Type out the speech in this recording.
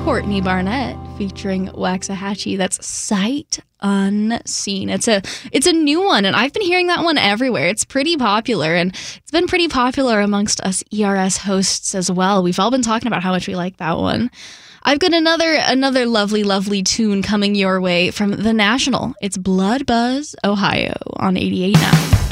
Courtney Barnett featuring Waxahachie. That's Sight Unseen. It's a new one, and I've been hearing that one everywhere. It's pretty popular, and it's been pretty popular amongst us ERS hosts as well. We've all been talking about how much we like that one. I've got another lovely tune coming your way from The National. It's Blood Buzz, Ohio on 88.9.